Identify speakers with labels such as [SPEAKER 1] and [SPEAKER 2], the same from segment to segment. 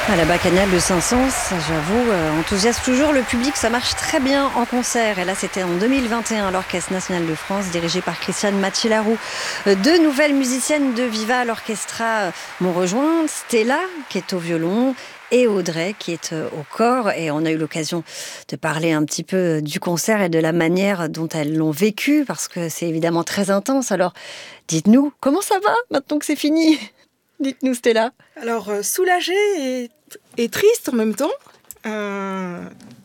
[SPEAKER 1] À la Bacchanale de Saint-Saëns, j'avoue, enthousiasme toujours le public, ça marche très bien en concert. Et là, c'était en 2021, l'Orchestre National de France, dirigé par Christiane Mathieu-Larroux. Deux nouvelles musiciennes de Viva l'Orchestra m'ont rejoint, Stella, qui est au violon, et Audrey, qui est au corps. Et on a eu l'occasion de parler un petit peu du concert et de la manière dont elles l'ont vécu, parce que c'est évidemment très intense. Alors, dites-nous, comment ça va maintenant que c'est fini ? Dites-nous, Stella.
[SPEAKER 2] Alors, soulagée et triste en même temps. Un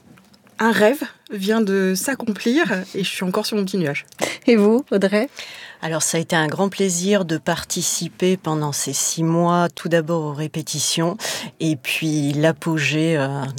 [SPEAKER 2] rêve vient de s'accomplir et je suis encore sur mon petit nuage.
[SPEAKER 1] Et vous, Audrey ?
[SPEAKER 3] Alors, ça a été un grand plaisir de participer pendant ces 6 mois, tout d'abord aux répétitions, et puis l'apogée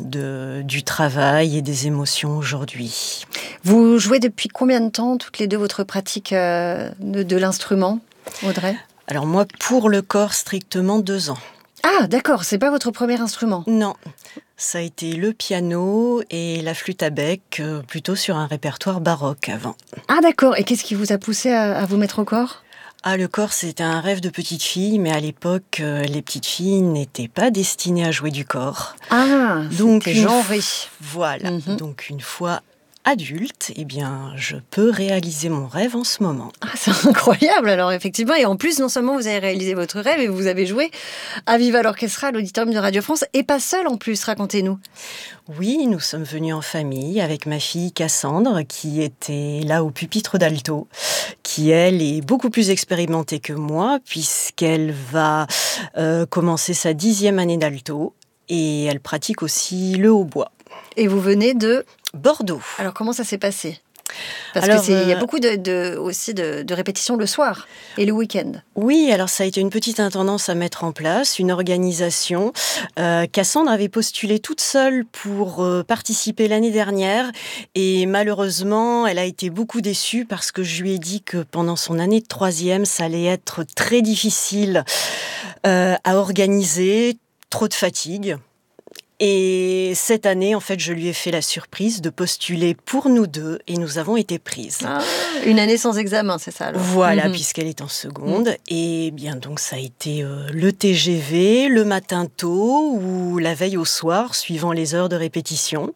[SPEAKER 3] du travail et des émotions aujourd'hui.
[SPEAKER 1] Vous jouez depuis combien de temps, toutes les deux, votre pratique de l'instrument, Audrey ?
[SPEAKER 3] Alors moi, pour le corps, strictement 2 ans.
[SPEAKER 1] Ah, d'accord, c'est pas votre premier instrument ?
[SPEAKER 3] Non, ça a été le piano et la flûte à bec, plutôt sur un répertoire baroque avant.
[SPEAKER 1] Ah, d'accord, et qu'est-ce qui vous a poussé à vous mettre au corps ?
[SPEAKER 3] Ah, le corps, c'était un rêve de petite fille, mais à l'époque, les petites filles n'étaient pas destinées à jouer du corps.
[SPEAKER 1] Ah,
[SPEAKER 3] donc
[SPEAKER 1] c'était genré.
[SPEAKER 3] Voilà, donc une fois adulte, eh bien, je peux réaliser mon rêve en ce moment.
[SPEAKER 1] Ah, c'est incroyable, alors effectivement. Et en plus, non seulement vous avez réalisé votre rêve, mais vous avez joué à Viva l'Orchestra, à l'Auditorium de Radio France, et pas seul en plus, racontez-nous.
[SPEAKER 3] Oui, nous sommes venus en famille avec ma fille Cassandre, qui était là au pupitre d'alto, qui, elle, est beaucoup plus expérimentée que moi, puisqu'elle va commencer sa 10e année d'alto, et elle pratique aussi le hautbois.
[SPEAKER 1] Et vous venez de
[SPEAKER 3] Bordeaux.
[SPEAKER 1] Alors, comment ça s'est passé ? Parce qu'il y a beaucoup aussi de répétitions le soir et le week-end.
[SPEAKER 3] Oui, alors ça a été une petite intendance à mettre en place, une organisation. Cassandre avait postulé toute seule pour participer l'année dernière et malheureusement, elle a été beaucoup déçue parce que je lui ai dit que pendant son année de 3e, ça allait être très difficile à organiser, trop de fatigue. Et cette année, en fait, je lui ai fait la surprise de postuler pour nous deux et nous avons été prises.
[SPEAKER 1] Ah, une année sans examen, c'est ça alors ?
[SPEAKER 3] Voilà, puisqu'elle est en seconde. Et bien donc, ça a été le TGV, le matin tôt ou la veille au soir, suivant les heures de répétition.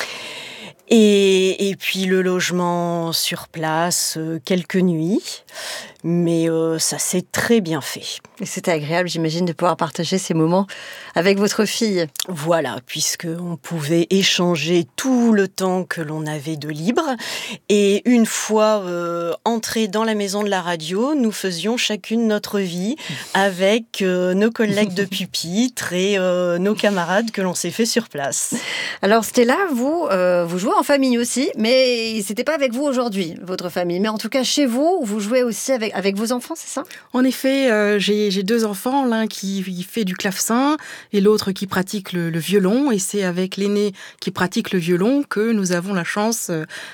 [SPEAKER 3] Et puis le logement sur place, quelques nuits. Mais ça s'est très bien fait.
[SPEAKER 1] Et c'était agréable, j'imagine, de pouvoir partager ces moments avec votre fille.
[SPEAKER 3] Voilà, puisqu'on pouvait échanger tout le temps que l'on avait de libre. Et une fois entrés dans la maison de la radio, nous faisions chacune notre vie avec nos collègues de pupitre et nos camarades que l'on s'est fait sur place.
[SPEAKER 1] Alors Stella, vous jouez en famille aussi, mais c'était pas avec vous aujourd'hui, votre famille. Mais en tout cas, chez vous, vous jouez aussi avec vos enfants, c'est ça ?
[SPEAKER 2] En effet, j'ai 2 enfants, l'un qui fait du clavecin et l'autre qui pratique le violon. Et c'est avec l'aîné qui pratique le violon que nous avons la chance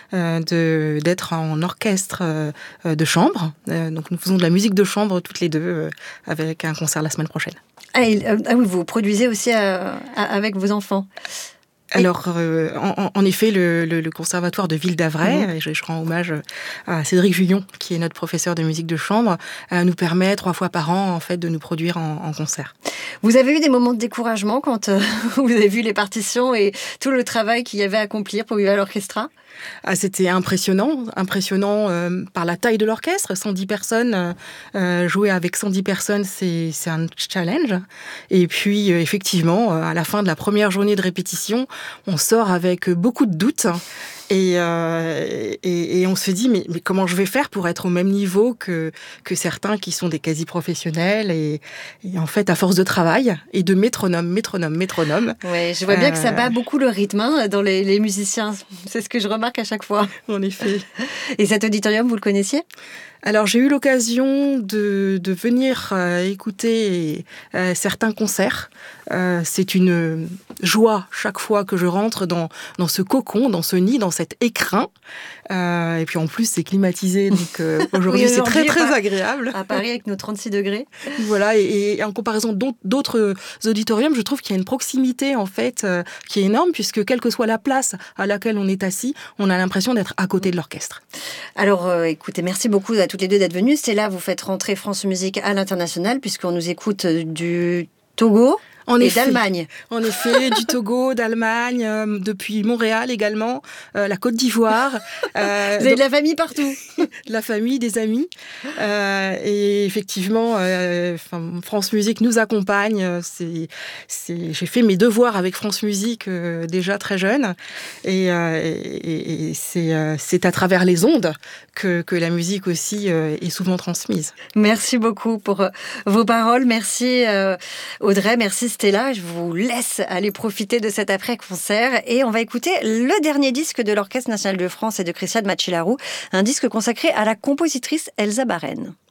[SPEAKER 2] d'être en orchestre de chambre. Donc nous faisons de la musique de chambre toutes les deux avec un concert la semaine prochaine.
[SPEAKER 1] Ah oui, vous produisez aussi avec vos enfants ?
[SPEAKER 2] Alors, en effet, le conservatoire de Ville d'Avray, et je rends hommage à Cédric Juillon, qui est notre professeur de musique de chambre, nous permet 3 fois par an, en fait, de nous produire en concert.
[SPEAKER 1] Vous avez eu des moments de découragement quand vous avez vu les partitions et tout le travail qu'il y avait à accomplir pour Viva l'Orchestra ?
[SPEAKER 2] Ah, c'était impressionnant par la taille de l'orchestre. 110 personnes, jouer avec 110 personnes, c'est un challenge. Et puis, effectivement, à la fin de la première journée de répétition, on sort avec beaucoup de doutes. Et on se dit, mais comment je vais faire pour être au même niveau que certains qui sont des quasi-professionnels et en fait, à force de travail et de métronome.
[SPEAKER 1] Oui, je vois bien que ça bat beaucoup le rythme dans les musiciens. C'est ce que je remarque à chaque fois.
[SPEAKER 2] En effet.
[SPEAKER 1] Et cet auditorium, vous le connaissiez ?
[SPEAKER 2] Alors, j'ai eu l'occasion de venir écouter certains concerts. C'est une joie chaque fois que je rentre dans ce cocon, dans ce nid, dans cet écrin. Et puis en plus, c'est climatisé. Donc aujourd'hui, oui, c'est très, très agréable.
[SPEAKER 1] À Paris, avec nos 36 degrés.
[SPEAKER 2] Voilà. Et en comparaison d'autres auditoriums, je trouve qu'il y a une proximité, en fait, qui est énorme, puisque quelle que soit la place à laquelle on est assis, on a l'impression d'être à côté de l'orchestre.
[SPEAKER 1] Alors, écoutez, merci beaucoup à toutes les deux d'être venues. C'est là, vous faites rentrer France Musique à l'international, puisqu'on nous écoute du Togo.
[SPEAKER 2] En
[SPEAKER 1] et
[SPEAKER 2] effet,
[SPEAKER 1] d'Allemagne.
[SPEAKER 2] En effet, du Togo, d'Allemagne, depuis Montréal également, la Côte d'Ivoire.
[SPEAKER 1] Vous avez de la famille partout.
[SPEAKER 2] De la famille, des amis. Et effectivement, France Musique nous accompagne. J'ai fait mes devoirs avec France Musique déjà très jeune. Et c'est à travers les ondes que la musique aussi est souvent transmise.
[SPEAKER 1] Merci beaucoup pour vos paroles. Merci Audrey, merci Stella. Je vous laisse aller profiter de cet après-concert et on va écouter le dernier disque de l'Orchestre national de France et de Christiane Macellaro, un disque consacré à la compositrice Elsa Baren.